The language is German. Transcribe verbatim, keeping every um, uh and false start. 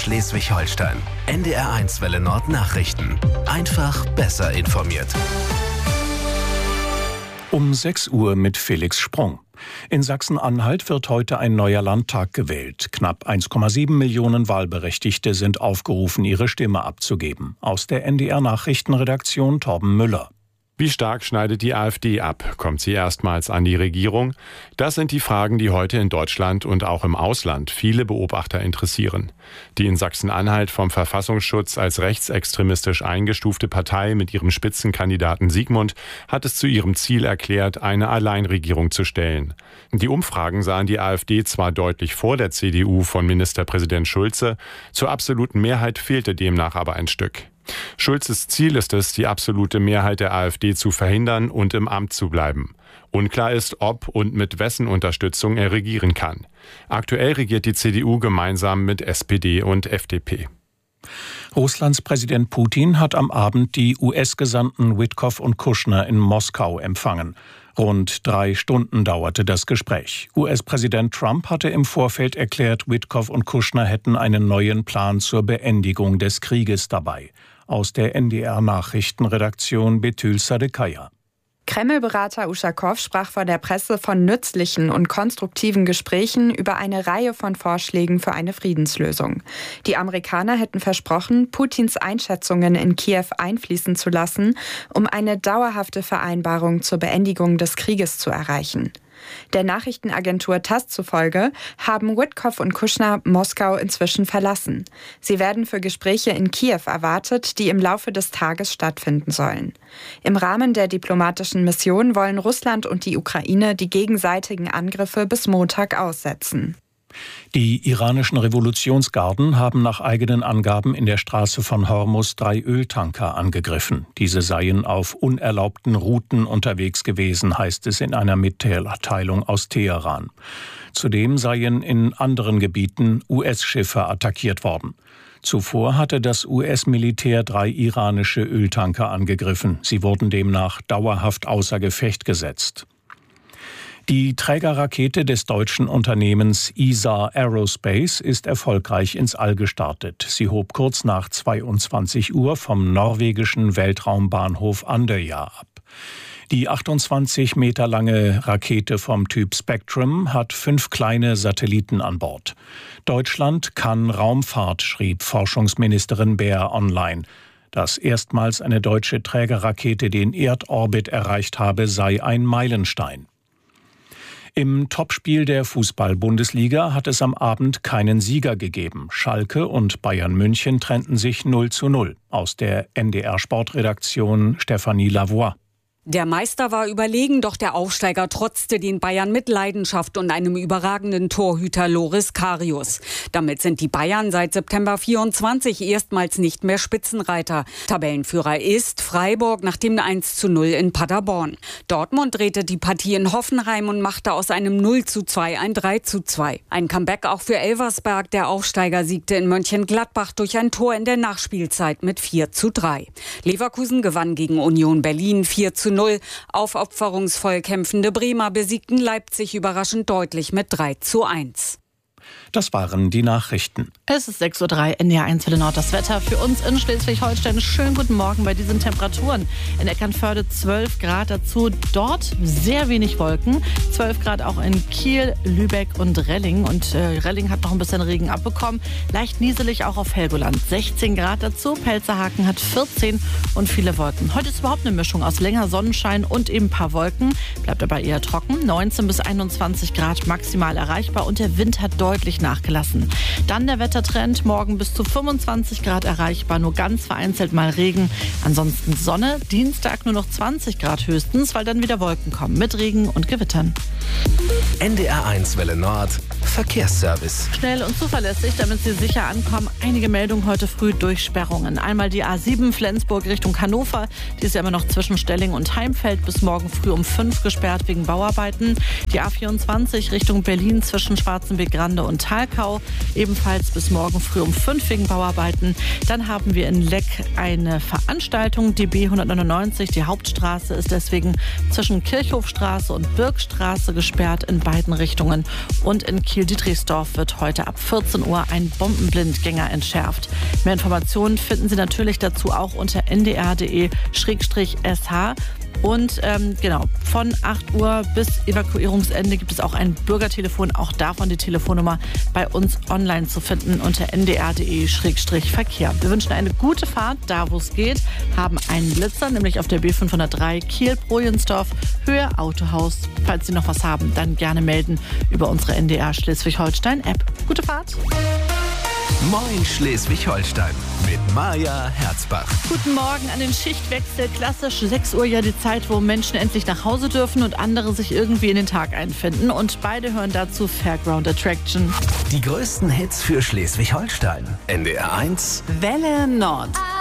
Schleswig-Holstein. N D R eins Welle Nord Nachrichten. Einfach besser informiert. Um sechs Uhr mit Felix Sprung. In Sachsen-Anhalt wird heute ein neuer Landtag gewählt. Knapp eins Komma sieben Millionen Wahlberechtigte sind aufgerufen, ihre Stimme abzugeben. Aus der N D R-Nachrichtenredaktion Torben Müller. Wie stark schneidet die AfD ab? Kommt sie erstmals an die Regierung? Das sind die Fragen, die heute in Deutschland und auch im Ausland viele Beobachter interessieren. Die in Sachsen-Anhalt vom Verfassungsschutz als rechtsextremistisch eingestufte Partei mit ihrem Spitzenkandidaten Sigmund hat es zu ihrem Ziel erklärt, eine Alleinregierung zu stellen. Die Umfragen sahen die AfD zwar deutlich vor der C D U von Ministerpräsident Schulze, zur absoluten Mehrheit fehlte demnach aber ein Stück. Schulzes Ziel ist es, die absolute Mehrheit der AfD zu verhindern und im Amt zu bleiben. Unklar ist, ob und mit wessen Unterstützung er regieren kann. Aktuell regiert die C D U gemeinsam mit S P D und F D P. Russlands Präsident Putin hat am Abend die U S-Gesandten Witkoff und Kushner in Moskau empfangen. Rund drei Stunden dauerte das Gespräch. U S-Präsident Trump hatte im Vorfeld erklärt, Witkoff und Kushner hätten einen neuen Plan zur Beendigung des Krieges dabei. Aus der N D R-Nachrichtenredaktion Betül Sadekaya. Kreml-Berater Uschakow sprach vor der Presse von nützlichen und konstruktiven Gesprächen über eine Reihe von Vorschlägen für eine Friedenslösung. Die Amerikaner hätten versprochen, Putins Einschätzungen in Kiew einfließen zu lassen, um eine dauerhafte Vereinbarung zur Beendigung des Krieges zu erreichen. Der Nachrichtenagentur TASS zufolge haben Witkoff und Kushner Moskau inzwischen verlassen. Sie werden für Gespräche in Kiew erwartet, die im Laufe des Tages stattfinden sollen. Im Rahmen der diplomatischen Mission wollen Russland und die Ukraine die gegenseitigen Angriffe bis Montag aussetzen. Die iranischen Revolutionsgarden haben nach eigenen Angaben in der Straße von Hormuz drei Öltanker angegriffen. Diese seien auf unerlaubten Routen unterwegs gewesen, heißt es in einer Mitteilung aus Teheran. Zudem seien in anderen Gebieten U S-Schiffe attackiert worden. Zuvor hatte das U S-Militär drei iranische Öltanker angegriffen. Sie wurden demnach dauerhaft außer Gefecht gesetzt. Die Trägerrakete des deutschen Unternehmens E S A Aerospace ist erfolgreich ins All gestartet. Sie hob kurz nach zweiundzwanzig Uhr vom norwegischen Weltraumbahnhof Andøya ab. Die achtundzwanzig Meter lange Rakete vom Typ Spectrum hat fünf kleine Satelliten an Bord. Deutschland kann Raumfahrt, schrieb Forschungsministerin Baer online. Dass erstmals eine deutsche Trägerrakete den Erdorbit erreicht habe, sei ein Meilenstein. Im Topspiel der Fußball-Bundesliga hat es am Abend keinen Sieger gegeben. Schalke und Bayern München trennten sich null zu null. Aus der N D R-Sportredaktion Stefanie Lavoie. Der Meister war überlegen, doch der Aufsteiger trotzte den Bayern mit Leidenschaft und einem überragenden Torhüter Loris Karius. Damit sind die Bayern seit September vierundzwanzig erstmals nicht mehr Spitzenreiter. Tabellenführer ist Freiburg nach dem eins zu null in Paderborn. Dortmund drehte die Partie in Hoffenheim und machte aus einem null zu zwei ein drei zu zwei. Ein Comeback auch für Elversberg. Der Aufsteiger siegte in Mönchengladbach durch ein Tor in der Nachspielzeit mit vier zu drei. Leverkusen gewann gegen Union Berlin vier zu null. Aufopferungsvoll kämpfende Bremer besiegten Leipzig überraschend deutlich mit drei zu eins. Das waren die Nachrichten. Es ist sechs Uhr drei, N D R eins Welle Nord. Das Wetter für uns in Schleswig-Holstein. Schönen guten Morgen bei diesen Temperaturen. In Eckernförde zwölf Grad, dazu dort sehr wenig Wolken. zwölf Grad auch in Kiel, Lübeck und Relling. Und äh, Relling hat noch ein bisschen Regen abbekommen. Leicht nieselig auch auf Helgoland. sechzehn Grad dazu. Pelzerhaken hat vierzehn und viele Wolken. Heute ist überhaupt eine Mischung aus länger Sonnenschein und eben ein paar Wolken. Bleibt aber eher trocken. neunzehn bis einundzwanzig Grad maximal erreichbar und der Wind hat deutlich nachgelassen. Dann der Wettertrend, morgen bis zu fünfundzwanzig Grad erreichbar, nur ganz vereinzelt mal Regen. Ansonsten Sonne, Dienstag nur noch zwanzig Grad höchstens, weil dann wieder Wolken kommen mit Regen und Gewittern. N D R eins Welle Nord, Verkehrsservice. Schnell und zuverlässig, damit Sie sicher ankommen. Einige Meldungen heute früh durch Sperrungen. Einmal die A sieben Flensburg Richtung Hannover. Die ist ja immer noch zwischen Stelling und Heimfeld bis morgen früh um fünf gesperrt wegen Bauarbeiten. Die A vierundzwanzig Richtung Berlin zwischen Schwarzenberg-Grande und Thalkau. Ebenfalls bis morgen früh um fünf wegen Bauarbeiten. Dann haben wir in Leck eine Veranstaltung. Die B hundertneunundneunzig, die Hauptstraße, ist deswegen zwischen Kirchhofstraße und Birkstraße gesperrt. In beiden Richtungen. Und in Kiel-Dietrichsdorf wird heute ab vierzehn Uhr ein Bombenblindgänger entschärft. Mehr Informationen finden Sie natürlich dazu auch unter n d r punkt d e slash s h. Und ähm, genau, von acht Uhr bis Evakuierungsende gibt es auch ein Bürgertelefon. Auch davon die Telefonnummer bei uns online zu finden unter n d r punkt d e slash verkehr. Wir wünschen eine gute Fahrt, da wo es geht, haben einen Blitzer, nämlich auf der B fünfhundertdrei Kiel-Brojensdorf, Höhe Autohaus. Falls Sie noch was haben, dann gerne melden über unsere N D R Schleswig-Holstein-App. Gute Fahrt! Moin Schleswig-Holstein mit Maja Herzbach. Guten Morgen an den Schichtwechsel. Klassisch sechs Uhr ja die Zeit, wo Menschen endlich nach Hause dürfen und andere sich irgendwie in den Tag einfinden. Und beide hören dazu Fairground Attraction. Die größten Hits für Schleswig-Holstein. N D R eins Welle Nord.